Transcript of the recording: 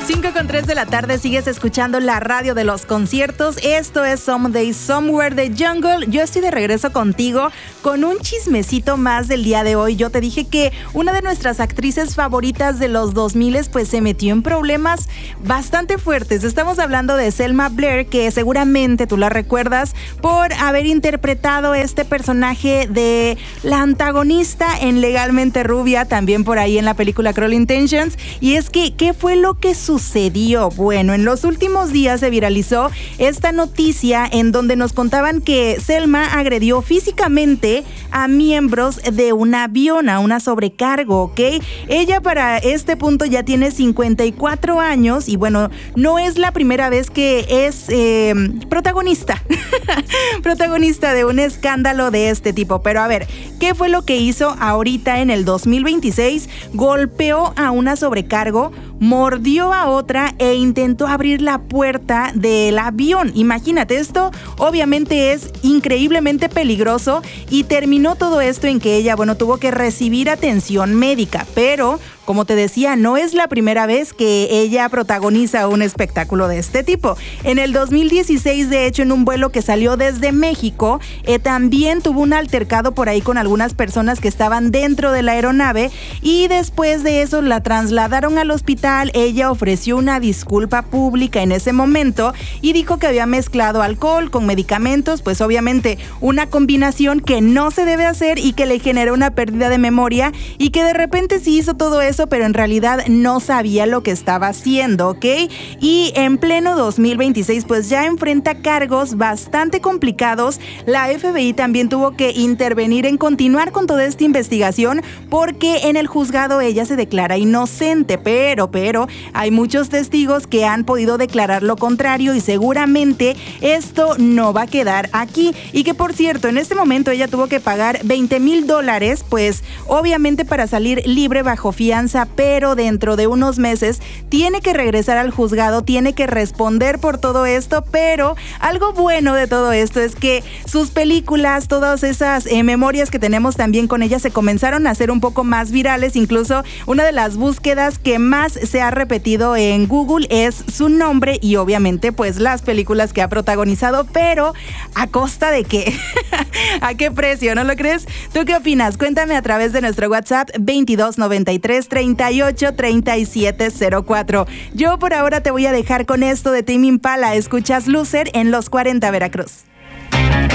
5:03 de la tarde, sigues escuchando la radio de los conciertos. Esto es Someday Somewhere de Jungle. Yo estoy de regreso contigo con un chismecito más del día de hoy. Yo te dije que una de nuestras actrices favoritas de los 2000 pues se metió en problemas bastante fuertes. Estamos hablando de Selma Blair, que seguramente tú la recuerdas por haber interpretado este personaje de la antagonista en Legalmente Rubia, también por ahí en la película Cruel Intentions. Y es que, ¿qué fue lo que sucedió? Bueno, en los últimos días se viralizó esta noticia en donde nos contaban que Selma agredió físicamente a miembros de un avión, a una sobrecargo, ¿ok? Ella para este punto ya tiene 54 años y bueno, no es la primera vez que es protagonista de un escándalo de este tipo. Pero a ver, ¿qué fue lo que hizo ahorita en el 2026? Golpeó a una sobrecargo, mordió a otra e intentó abrir la puerta del avión. Imagínate, esto obviamente es increíblemente peligroso y terminó todo esto en que ella, tuvo que recibir atención médica, pero como te decía, no es la primera vez que ella protagoniza un espectáculo de este tipo. En el 2016, de hecho, en un vuelo que salió desde México, también tuvo un altercado por ahí con algunas personas que estaban dentro de la aeronave y después de eso la trasladaron al hospital. Ella ofreció una disculpa pública en ese momento y dijo que había mezclado alcohol con medicamentos, pues obviamente una combinación que no se debe hacer y que le generó una pérdida de memoria y que de repente sí hizo todo eso, pero en realidad no sabía lo que estaba haciendo, ¿ok? Y en pleno 2026, pues ya enfrenta cargos bastante complicados. La FBI también tuvo que intervenir en continuar con toda esta investigación porque en el juzgado ella se declara inocente, pero hay muchos testigos que han podido declarar lo contrario y seguramente esto no va a quedar aquí. Y que por cierto, en este momento ella tuvo que pagar $20,000, pues obviamente para salir libre bajo fianza, pero dentro de unos meses tiene que regresar al juzgado, tiene que responder por todo esto. Pero algo bueno de todo esto es que sus películas, todas esas memorias que tenemos también con ella se comenzaron a hacer un poco más virales. Incluso una de las búsquedas que más se ha repetido en Google es su nombre y obviamente pues las películas que ha protagonizado, pero ¿a costa de qué? ¿A qué precio? ¿No lo crees? ¿Tú qué opinas? Cuéntame a través de nuestro WhatsApp 2293-383704. Yo por ahora te voy a dejar con esto de Tame Impala. Escuchas Loser en Los 40 Veracruz.